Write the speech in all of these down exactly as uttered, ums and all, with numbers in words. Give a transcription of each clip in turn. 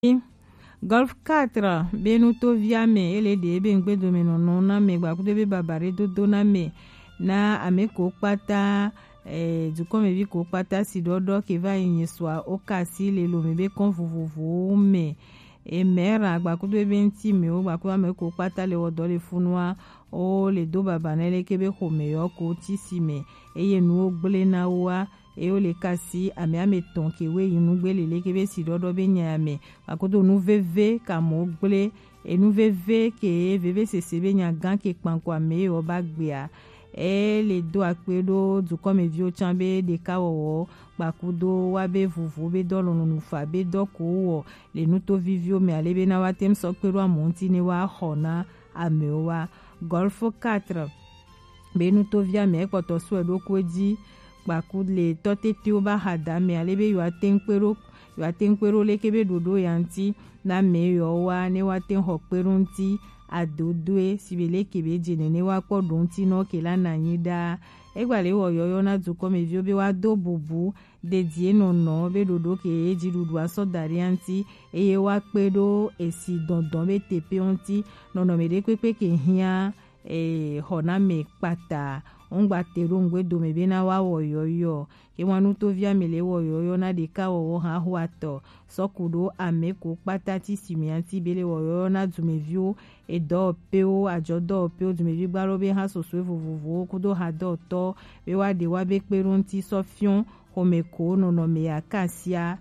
Golf quatre benuto viame ele de ebe ngbe domino no na me gba kudo be babare dodo na me na ameko pata eh du comme vi ko pata si dodo ke va yin soa o kasi le lo me be kon vovovo me e mera gba kudo be nti me o gba kudo ameko pata le odo le funwa o le do babanele ke be ko me yo ko ti si me eye nu ogbele na wa e o le kasi ame ame ton ke we yinu gbele le ke be si dodo be nya ame akodo nu veve ka mo gbele e nu veve ke veve se se be nya gan ke panko ame o ba gbe a e le do akpedo du comme vio chambe de kawo bakudo wa be vuvu be do lo nu fa be do ko wo le nu to vivio me ale be na wa tem so pero amonti ni wa hona ame wa golf quatre be nu to via me ko to so do ko di bakud le tote ti o ba hada me ale be yo atenpero yo atenpero le kebe dodo yanti na me yo wa ne wa ten ho perunti adodwe sibele kebe jene ne wa podun ti no ke la na yida egbale wo yoyo na du come vi obi wa do bubu de die no no be dodo ke eji dudu aso darianti eye wa pedo esi dondon be tepe onti no no me de pepe ke hia e hona me pata ongba tero ngwe do me be na wa wo yoyo ke wanu to via mele wo yoyo na de ka wo ha huato sokudo ameko pata ti simianti bele wo yoyo na du me vio e do peo ajodo peo du me vi gbaro be ha so so vovovo kudo ha do to be wa de wa be perunti sofion homeko no no me akasia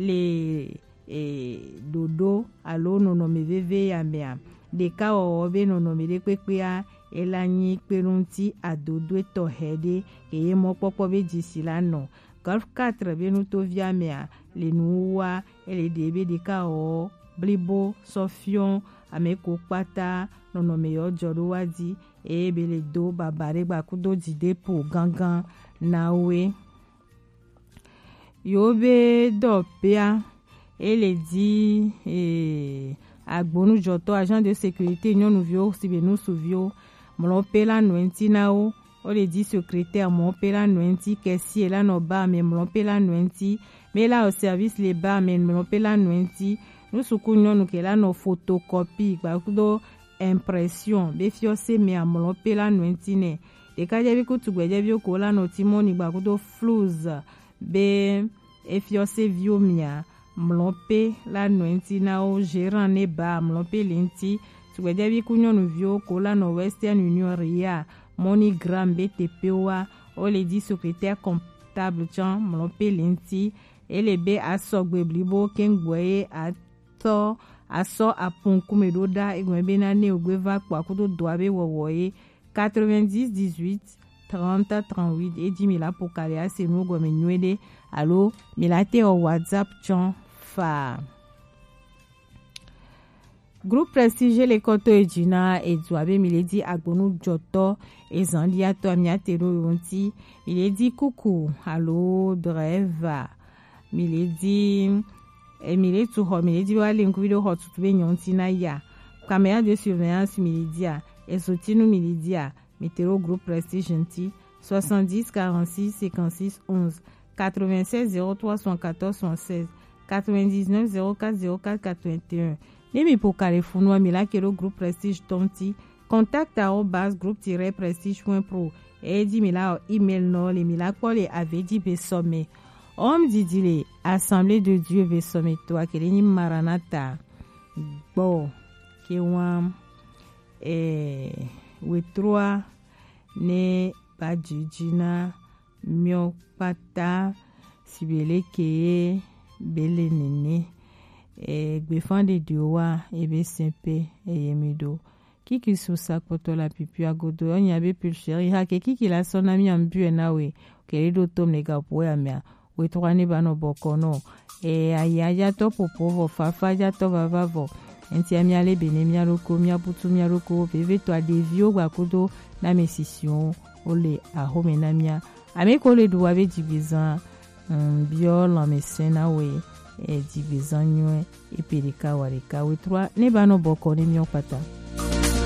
le e dodo alo no no me veve ya mea de ka wo be no no me de pepe a elanyi perunti adodo eto hede eye mo popo be jisila no golf quatre be nu to via mea le nuwa ele de be de ka o blibo sofion ameko pata no no me yo jodo wadi e be le do babare gba kudo jide po gangan nawe yo be do pia ele di eh agbonu joto agent de sécurité union nouvio sibe nu suvio mon pela nuenti nao o le dit secrétaire mon pela nuenti kessi et là no ba mais mon pela nuenti mais là au service les ba mais mon pela nuenti nous soukunyo nous que là no photocopie ba kudo impression be fiose me mon pela nuenti ne e ka je bi kutu gbeje bi ko la no timoni ba kudo flous be e fiose viomia mlompe la nuenti nao gérant ne ba mlompe lenti Tugbedebi kunyon vio kola no Western Union Ria MoneyGram B T P wa o le di secrétaire comptable chan mlompe lenti ele be aso gbeblibo kengboye ato aso apon kumedoda egwebe na ne ogweva kwa kudo doabe wowoye quatre-vingt-dix dix-huit trente trente-huit e di mila pokale ase no gome nywede alo milate o WhatsApp chan fa Groupe Prestige le koto ejina edwabe miledi agbonu joto ezandi ato amiatero yonti miledi kuku alo dreva miledi emile tu ho miledi wale nkubido ho tutube nyonti na ya caméra de surveillance milidia esotinu milidia metero Groupe Prestige nti soixante-dix quarante-six cinquante-six onze quatre-vingt-seize zéro trois soixante-quatorze soixante-seize quatre-vingt-dix-neuf zéro quatre zéro quatre quatre-vingt-un Nemi pour Carrefour Mila Kero Groupe Prestige Tonti contact arobase groupe prestige point pro et di mila email no le mila kwa le avedi be somme homme didile assemblée de Dieu be somme to akeleni maranata bo ke wan eh we trois ne bajijina mio pata sibele ke bele nene e gbefande diowa ebe sempe eyemido kiki susa poto la pipi agodo onya be pulcheri hake kiki la sonami ambue nawe kerido tom nega poya mea we twani bano bokono e ayaya to popovo fafa ja to vavavo enti amia le bene mia roko mia butu mia roko beve to adevio gbakodo na mesission ole ahome na mia ameko le duwa be dibizan um, bio la mesena we e dibizan nywe e perika warika we trois ne bano boko ne mion pata